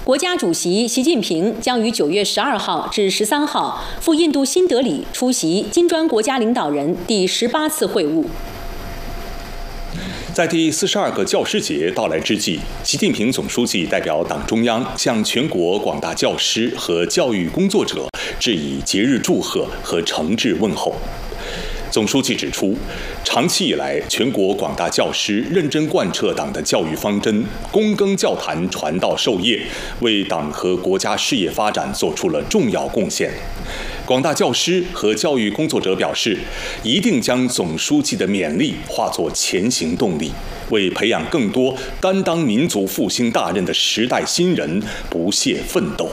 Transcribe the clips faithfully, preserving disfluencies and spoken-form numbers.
国家主席习近平将于九月十二号至十三号赴印度新德里出席金砖国家领导人第十八次会晤。 在第四十二个教师节到来之际，习近平总书记代表党中央向全国广大教师和教育工作者致以节日祝贺和诚挚问候。总书记指出，长期以来，全国广大教师认真贯彻党的教育方针，躬耕教坛，传道授业，为党和国家事业发展做出了重要贡献。广大教师和教育工作者表示，一定将总书记的勉励化作前行动力，为培养更多担当民族复兴大任的时代新人不懈奋斗。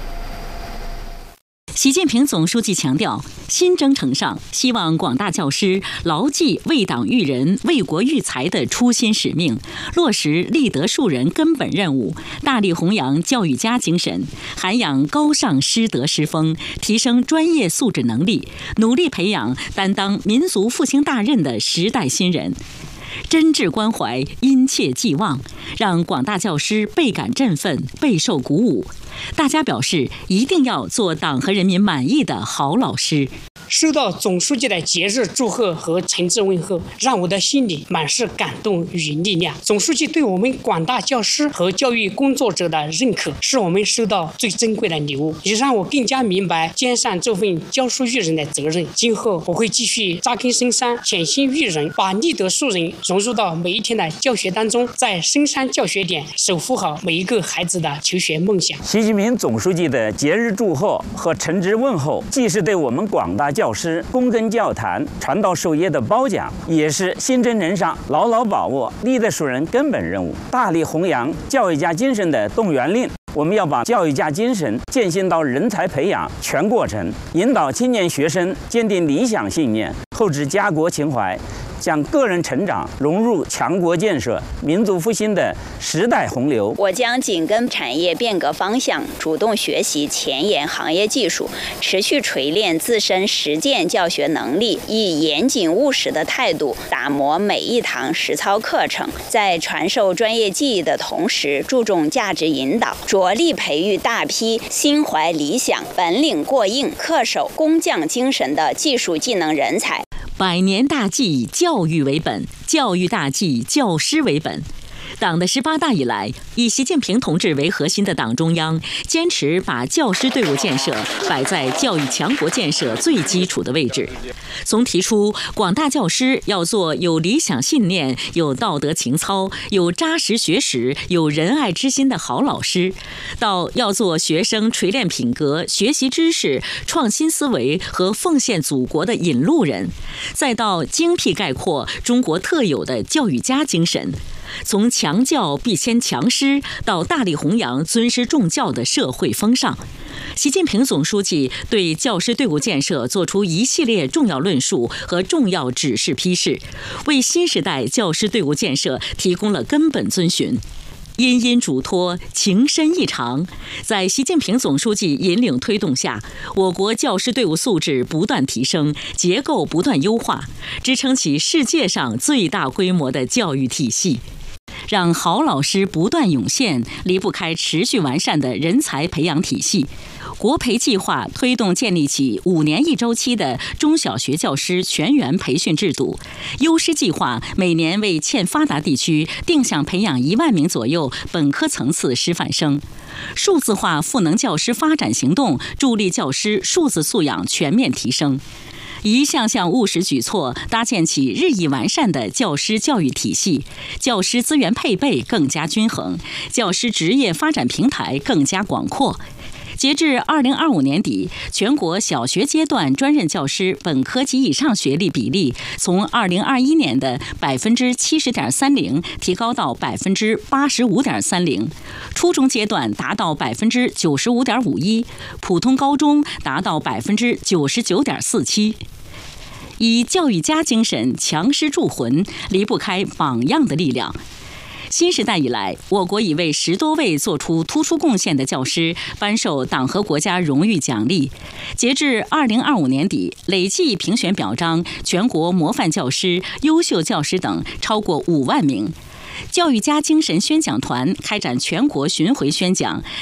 习近平总书记强调，新征程上，希望广大教师牢记为党育人、为国育才的初心使命，落实立德树人根本任务，大力弘扬教育家精神，涵养高尚师德师风，提升专业素质能力，努力培养担当民族复兴大任的时代新人。真挚关怀，殷切寄望，让广大教师倍感振奋，备受鼓舞。大家表示，一定要做党和人民满意的好老师。 收到总书记的节日祝贺和诚挚问候，让我的心里满是感动与力量。总书记对我们广大教师和教育工作者的认可，是我们收到最珍贵的礼物，也让我更加明白肩上这份教书育人的责任。今后我会继续扎根深山，潜心育人，把立德树人融入到每一天的教学当中，在深山教学点守护好每一个孩子的求学梦想。 习近平总书记的节日祝贺和诚挚问候，既是对我们广大教师躬耕教坛、传道授业的褒奖，也是新征程上牢牢把握立德树人根本任务、大力弘扬教育家精神的动员令。我们要把教育家精神践行到人才培养全过程，引导青年学生坚定理想信念，厚植家国情怀，将个人成长融入强国建设、民族复兴的时代洪流。 我将紧跟产业变革方向，主动学习前沿行业技术，持续锤炼自身实践教学能力，以严谨务实的态度打磨每一堂实操课程，在传授专业技艺的同时，注重价值引导，着力培育大批心怀理想、本领过硬、恪守工匠精神的技术技能人才。 百年大计，教育为本；教育大计，教师为本。党的十八大以来，以习近平同志为核心的党中央坚持把教师队伍建设摆在教育强国建设最基础的位置。从提出广大教师要做有理想信念、有道德情操、有扎实学识、有仁爱之心的好老师，到要做学生锤炼品格、学习知识、创新思维和奉献祖国的引路人，再到精辟概括中国特有的教育家精神。从强教必先强师，到大力弘扬尊师重教的社会风尚，习近平总书记对教师队伍建设作出一系列重要论述和重要指示批示，为新时代教师队伍建设提供了根本遵循。殷殷嘱托，情深意长。在习近平总书记引领推动下，我国教师队伍素质不断提升，结构不断优化，支撑起世界上最大规模的教育体系。让好老师不断涌现，离不开持续完善的人才培养体系。国培计划推动建立起五年一周期的中小学教师全员培训制度，优师计划每年为欠发达地区定向培养一万名左右本科层次师范生。数字化赋能教师发展行动助力教师数字素养全面提升。一项项务实举措，搭建起日益完善的教师教育体系，教师资源配备更加均衡，教师职业发展平台更加广阔。截至二零二五年底，全国小学阶段专任教师本科及以上学历比例从二零二一年的百分之七十点三零提高到百分之八十五点三零，初中阶段达到百分之九十五点五一，普通高中达到百分之九十九点四七。以教育家精神强师铸魂，离不开榜样的力量。新时代以来，我国已为十多位做出突出贡献的教师颁授党和国家荣誉奖励。截至二零二五年底，累计评选表彰全国模范教师、优秀教师等超过五万名。教育家精神宣讲团开展全国巡回宣讲，